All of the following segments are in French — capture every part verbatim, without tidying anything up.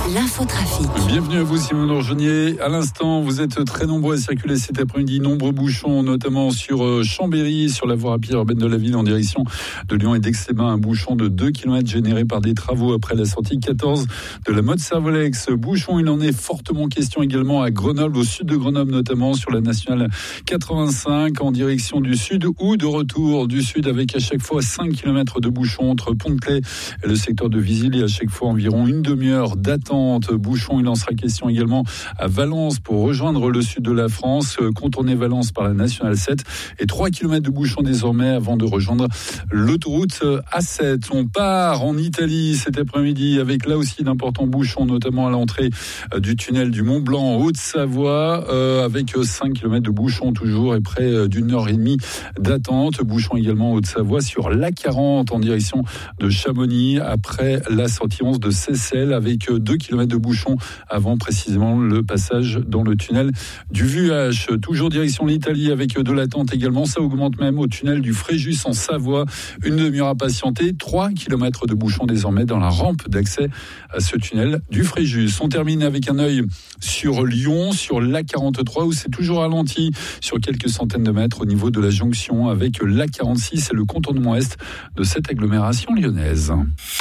l'infotrafic. Bienvenue à vous si vous nous rejoignez. À l'instant, vous êtes très nombreux à circuler cet après-midi. Nombreux bouchons, notamment sur Chambéry, sur la voie rapide urbaine de la ville en direction de Lyon et d'Aix-les-Bains. Un bouchon de deux kilomètres généré par des travaux après la sortie quatorze de la Motte-Servolex. Bouchon, il en est fortement question également à Grenoble, au sud de Grenoble notamment, sur la nationale quatre-vingt-cinq en direction du sud ou de retour du sud avec à chaque fois cinq kilomètres de bouchons entre Pont-de-Claix et le secteur de Visil et à chaque fois environ une demi-heure d'attente. Bouchon, il en sera question également à Valence pour rejoindre le sud de la France, contourner Valence par la nationale sept et trois kilomètres de bouchons désormais avant de rejoindre l'autoroute A sept. On part en Italie cet après-midi avec là aussi d'importants bouchons, notamment à l'entrée du tunnel du Mont Blanc en Haute-Savoie, euh, avec cinq kilomètres de bouchons toujours et près d'une heure et demie d'attente. Bouchons également en Haute-Savoie sur l'A quarante en direction de Chamonix après la sortie onze de Seyssel avec deux kilomètres de bouchons avant précisément le passage dans le tunnel du Vuache. Toujours direction l'Italie avec de l'attente également. Ça augmente même au tunnel du Fréjus en Savoie. Une demi-heure à patienter. trois kilomètres de bouchons désormais dans la rampe d'accès à ce tunnel du Fréjus. On termine avec un œil sur Lyon, sur l'A quarante-trois où c'est toujours ralenti sur quelques centaines de mètres au niveau de la jonction avec l'A quarante-six et le contournement est de cette agglomération lyonnaise.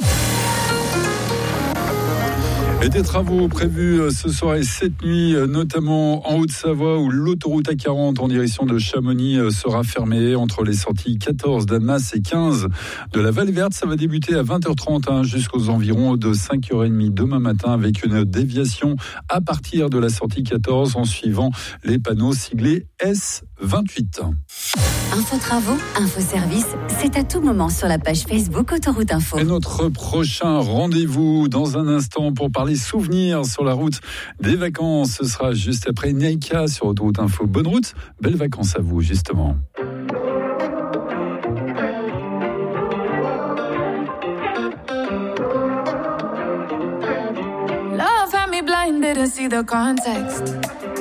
Et des travaux prévus ce soir et cette nuit, notamment en Haute-Savoie où l'autoroute A quarante en direction de Chamonix sera fermée entre les sorties quatorze d'Annemasse et quinze de la Vallée Verte. Ça va débuter à vingt heures trente hein, jusqu'aux environs de cinq heures trente demain matin avec une déviation à partir de la sortie quatorze en suivant les panneaux siglés S vingt-huit. Info travaux, info service, c'est à tout moment sur la page Facebook Autoroute Info. Et notre prochain rendez-vous dans un instant pour parler souvenirs sur la route des vacances, ce sera juste après Naïka sur Autoroute Info. Bonne route, belles vacances à vous justement. Love had me blind, didn't see the context.